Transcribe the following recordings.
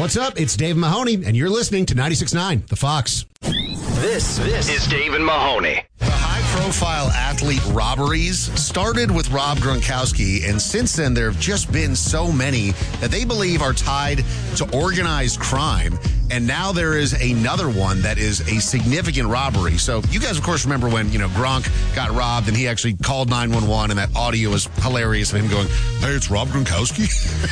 What's up? It's Dave Mahoney, and you're listening to 96.9 The Fox. This is Dave and Mahoney. The high-profile athlete robberies started with Rob Gronkowski, and since then there have just been so many that they believe are tied to organized crime. And now there is another one that is a significant robbery. So you guys, of course, remember when, Gronk got robbed and he actually called 911 and that audio was hilarious of him going, "Hey, it's Rob Gronkowski."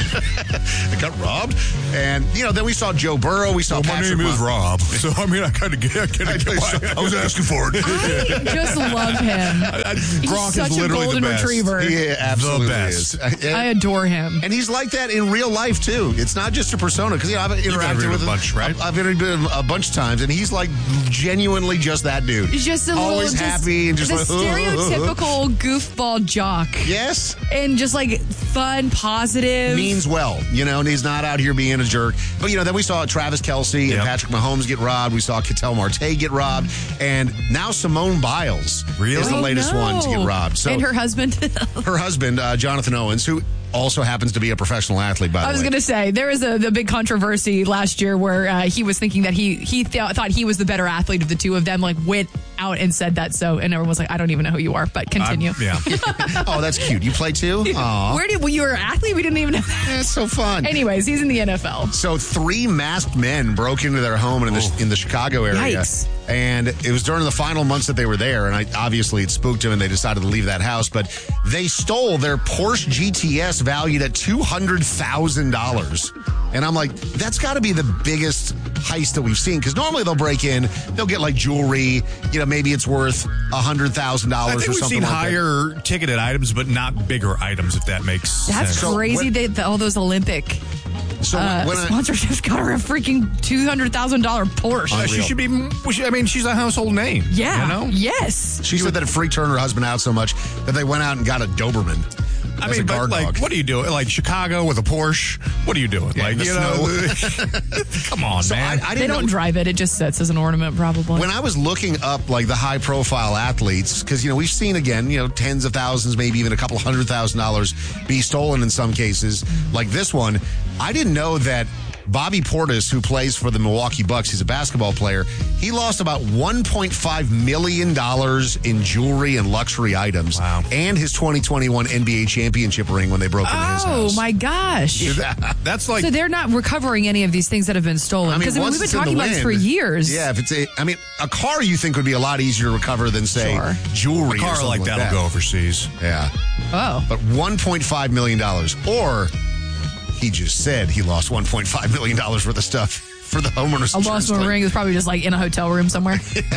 I got robbed. And, then we saw Joe Burrow. We saw Patrick. My name is Rob. So, I kind of get I was asking for it. I just love him. Gronk He's such is literally a golden the best. retriever. He absolutely The best. is. I adore him. And he's like that in real life, too. It's not just a persona. Because, I've interacted with him a bunch, right? I've interviewed him a bunch of times, and he's like genuinely just that dude. He's just always happy and just the like stereotypical goofball jock. Yes. And just like fun, positive. Means well, and he's not out here being a jerk. But, then we saw Travis Kelce and Patrick Mahomes get robbed. We saw Ketel Marte get robbed. And now Simone Biles is the latest one to get robbed. So, and her husband. Her husband, Jonathan Owens, who also happens to be a professional athlete, by the way. I was going to say, there was the big controversy last year where he was thinking that he thought he was the better athlete of the two of them, went out and said that. So, and everyone was like, I don't even know who you are, but continue. Oh, that's cute. You play too? Aww. You were an athlete? We didn't even know that. That's so fun. Anyways, he's in the NFL. So 3 masked men broke into their home in the Chicago area. Yikes. And it was during the final months that they were there, and obviously it spooked them, and they decided to leave that house. But they stole their Porsche GTS valued at $200,000. And I'm like, that's got to be the biggest heist that we've seen. Because normally they'll break in, they'll get jewelry, maybe it's worth $100,000 or something like that. I think we've seen higher ticketed items, but not bigger items, if that makes sense. That's crazy. All those Olympic sponsorships got her a freaking $200,000 Porsche. She should be. She's a household name. Yeah. Yes. She said that it freaked her and her husband out so much that they went out and got a Doberman. What are you doing? Chicago with a Porsche? What are you doing? Yeah, Come on, man. They don't drive it. It just sits as an ornament, probably. When I was looking up the high-profile athletes, because we've seen again, tens of thousands, maybe even a couple $100,000 be stolen in some cases. Like this one, I didn't know that Bobby Portis, who plays for the Milwaukee Bucks, he's a basketball player, he lost about $1.5 million in jewelry and luxury items. Wow. And his 2021 NBA championship ring when they broke into his house. Oh, my gosh. That's So they're not recovering any of these things that have been stolen. Because we've been talking about this for years. Yeah, if it's a car you think would be a lot easier to recover than, say, jewelry. A car or something like that'll go overseas. Yeah. Oh. But $1.5 million. Or he just said he lost $1.5 million worth of stuff for the homeowner's insurance. A lost one ring is probably just in a hotel room somewhere.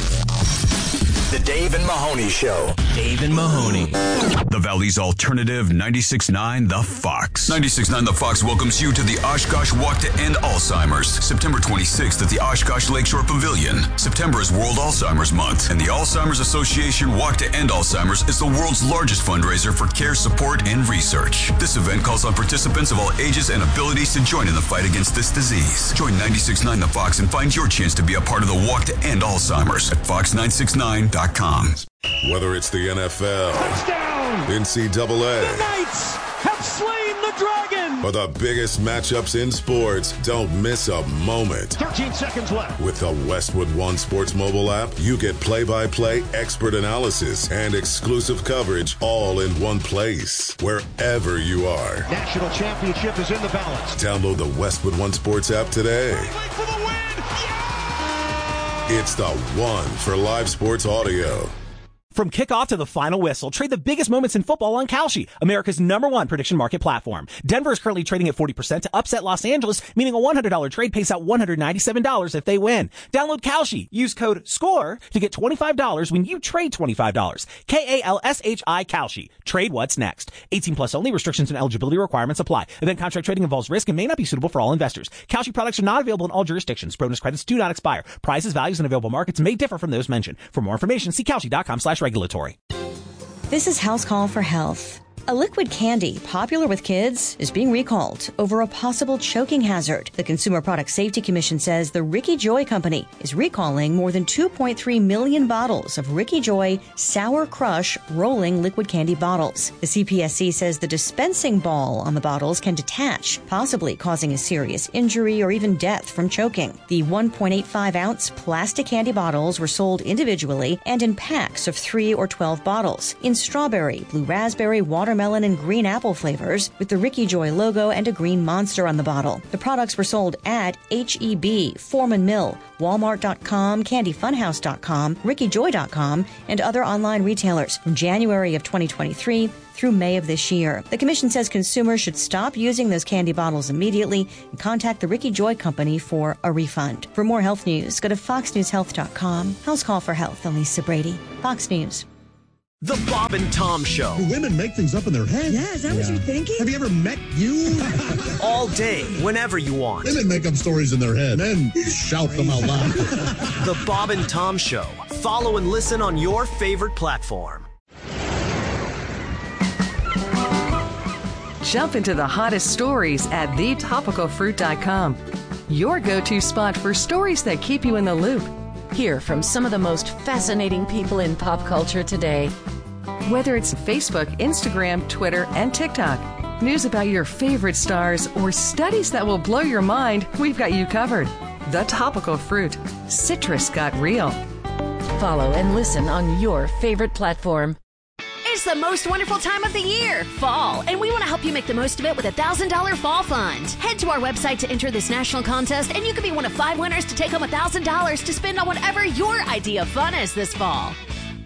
The Dave and Mahoney Show. Dave and Mahoney. The Valley's alternative 96.9 The Fox. 96.9 The Fox welcomes you to the Oshkosh Walk to End Alzheimer's. September 26th at the Oshkosh Lakeshore Pavilion. September is World Alzheimer's Month, and the Alzheimer's Association Walk to End Alzheimer's is the world's largest fundraiser for care, support, and research. This event calls on participants of all ages and abilities to join in the fight against this disease. Join 96.9 The Fox and find your chance to be a part of the Walk to End Alzheimer's at fox969.com. Whether it's the NFL, touchdown, NCAA, the Knights have slain the dragon, or the biggest matchups in sports, don't miss a moment. 13 seconds left. With the Westwood One Sports mobile app, you get play-by-play expert analysis and exclusive coverage all in one place, wherever you are. National championship is in the balance. Download the Westwood One Sports app today. For the win. It's the one for live sports audio. From kickoff to the final whistle, trade the biggest moments in football on Kalshi, America's #1 prediction market platform. Denver is currently trading at 40% to upset Los Angeles, meaning a $100 trade pays out $197 if they win. Download Kalshi. Use code SCORE to get $25 when you trade $25. KALSHI Kalshi. Trade what's next. 18 plus only. Restrictions and eligibility requirements apply. Event contract trading involves risk and may not be suitable for all investors. Kalshi products are not available in all jurisdictions. Bonus credits do not expire. Prices, values, and available markets may differ from those mentioned. For more information, see Kalshi.com/regulatory. This is House Call for Health. A liquid candy popular with kids is being recalled over a possible choking hazard. The Consumer Product Safety Commission says the Ricky Joy Company is recalling more than 2.3 million bottles of Ricky Joy Sour Crush rolling liquid candy bottles. The CPSC says the dispensing ball on the bottles can detach, possibly causing a serious injury or even death from choking. The 1.85-ounce plastic candy bottles were sold individually and in packs of 3 or 12 bottles in strawberry, blue raspberry, watermelon, and green apple flavors with the Ricky Joy logo and a green monster on the bottle. The products were sold at H-E-B, Foreman Mill, Walmart.com, CandyFunhouse.com, RickyJoy.com, and other online retailers from January of 2023 through May of this year. The commission says consumers should stop using those candy bottles immediately and contact the Ricky Joy Company for a refund. For more health news, go to FoxNewsHealth.com. House Call for Health, I'm Lisa Brady, Fox News. The Bob and Tom Show. Do women make things up in their head? Yeah, is that what you're thinking? Have you ever met you? All day, whenever you want. Women make up stories in their head. Men shout them out loud. The Bob and Tom Show. Follow and listen on your favorite platform. Jump into the hottest stories at thetopicalfruit.com. Your go-to spot for stories that keep you in the loop. Hear from some of the most fascinating people in pop culture today. Whether it's Facebook, Instagram, Twitter, and TikTok, news about your favorite stars, or studies that will blow your mind, we've got you covered. The Topical Fruit. Citrus got real. Follow and listen on your favorite platform. It's the most wonderful time of the year, fall, and we want to help you make the most of it with a $1,000 fall fund. Head to our website to enter this national contest, and you could be one of 5 winners to take home $1,000 to spend on whatever your idea of fun is this fall.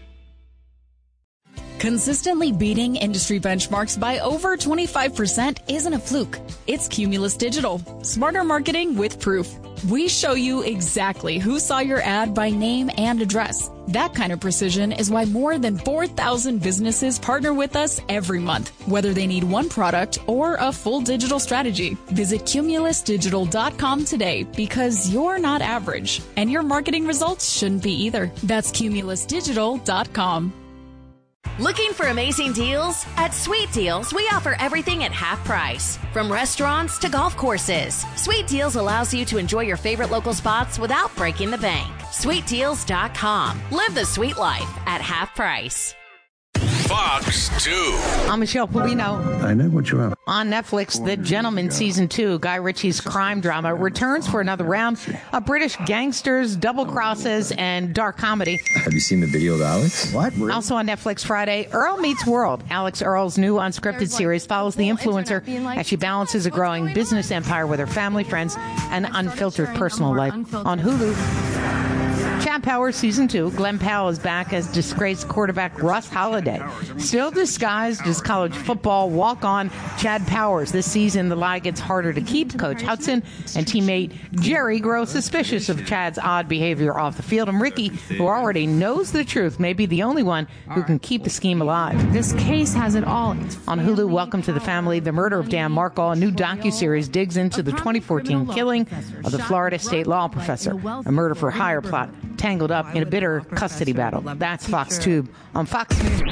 Consistently beating industry benchmarks by over 25% isn't a fluke. It's Cumulus Digital. Smarter marketing with proof. We show you exactly who saw your ad by name and address. That kind of precision is why more than 4,000 businesses partner with us every month, whether they need one product or a full digital strategy. Visit cumulusdigital.com today because you're not average, and your marketing results shouldn't be either. That's cumulusdigital.com. Looking for amazing deals? At Sweet Deals, we offer everything at half price. From restaurants to golf courses, Sweet Deals allows you to enjoy your favorite local spots without breaking the bank. SweetDeals.com. Live the sweet life at half price. Fox 2. I'm Michelle Polino. I know what you're up. On Netflix, The Gentleman Season 2, Guy Ritchie's crime drama, returns for another round of British gangsters, double crosses, and dark comedy. Have you seen the video of Alex? What? Also on Netflix Friday, Earl Meets World. Alex Earl's new unscripted series follows the influencer as she balances a growing business empire with her family, friends, and unfiltered personal life. On Hulu. Chad Powers Season 2, Glenn Powell is back as disgraced quarterback Russ Holiday. Still disguised as college football walk-on Chad Powers. This season, the lie gets harder to keep. Coach Hudson and teammate Jerry grow suspicious of Chad's odd behavior off the field. And Ricky, who already knows the truth, may be the only one who can keep the scheme alive. This case has it all. On Hulu, Welcome to the Family, The Murder of Dan Markle, a new docuseries digs into the 2014 killing of the Florida State law professor, a murder-for-hire plot tangled up in a bitter custody battle. That's Fox Tube on Fox News.